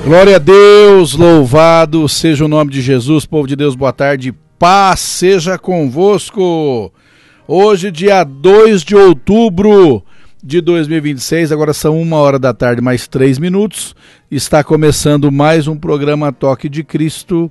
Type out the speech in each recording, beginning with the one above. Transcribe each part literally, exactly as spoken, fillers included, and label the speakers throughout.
Speaker 1: Glória a Deus, louvado seja o nome de Jesus, povo de Deus, boa tarde, paz seja convosco. Hoje, dia dois de outubro de dois mil e vinte e seis, agora são uma hora da tarde, mais três minutos, está começando mais um programa Toque de Cristo,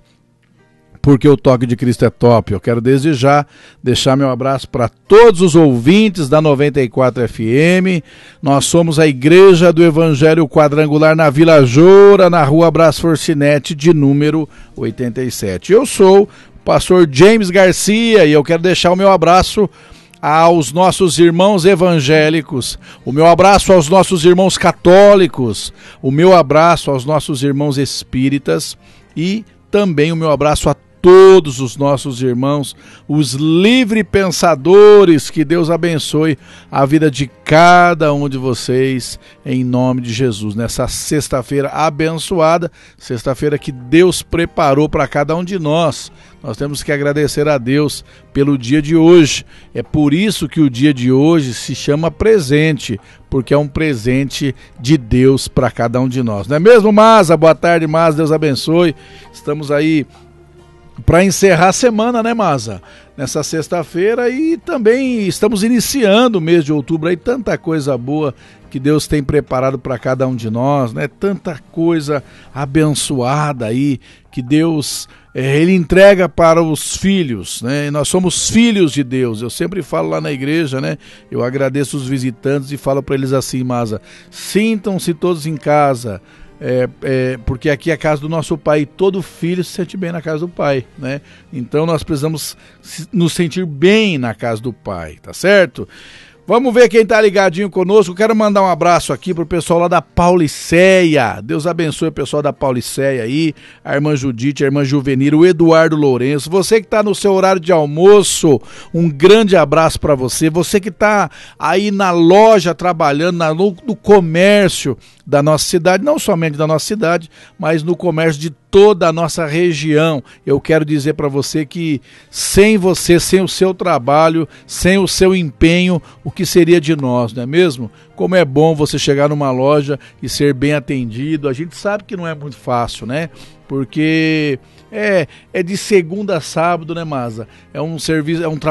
Speaker 1: porque o Toque de Cristo é top. Eu quero desde já deixar meu abraço para todos os ouvintes da noventa e quatro F M. Nós somos a Igreja do Evangelho Quadrangular na Vila Joura, na rua Brás Forcinete, de número oitenta e sete. Eu sou o pastor James Garcia e eu quero deixar o meu abraço aos nossos irmãos evangélicos, o meu abraço aos nossos irmãos católicos, o meu abraço aos nossos irmãos espíritas e também o meu abraço a todos os nossos irmãos, os livre pensadores. Que Deus abençoe a vida de cada um de vocês, em nome de Jesus, nessa sexta-feira abençoada, sexta-feira que Deus preparou para cada um de nós. Nós temos que agradecer a Deus pelo dia de hoje. É por isso que o dia de hoje se chama presente, porque é um presente de Deus para cada um de nós. Não é mesmo, Maza? Boa tarde, Maza, Deus abençoe. Estamos aí para encerrar a semana, né, Maza? Nessa sexta-feira, e também estamos iniciando o mês de outubro aí, tanta coisa boa que Deus tem preparado para cada um de nós, né? Tanta coisa abençoada aí que Deus é, ele entrega para os filhos, né? E nós somos filhos de Deus. Eu sempre falo lá na igreja, né? Eu agradeço os visitantes e falo para eles assim, Maza: sintam-se todos em casa. É, é, porque aqui é a casa do nosso pai e todo filho se sente bem na casa do pai, né? Então nós precisamos nos sentir bem na casa do pai, tá certo? Vamos ver quem tá ligadinho conosco. Quero mandar um abraço aqui pro pessoal lá da Pauliceia. Deus abençoe o pessoal da Pauliceia aí, a irmã Judite, a irmã Juvenira, o Eduardo Lourenço. Você que tá no seu horário de almoço, um grande abraço para você. Você que tá aí na loja trabalhando, na, no, no comércio da nossa cidade, não somente da nossa cidade, mas no comércio de toda a nossa região. Eu quero dizer para você que sem você, sem o seu trabalho, sem o seu empenho, o que seria de nós, não é mesmo? Como é bom você chegar numa loja e ser bem atendido. A gente sabe que não é muito fácil, né? Porque é, é de segunda a sábado, né, Maza? É um serviço, é um trabalho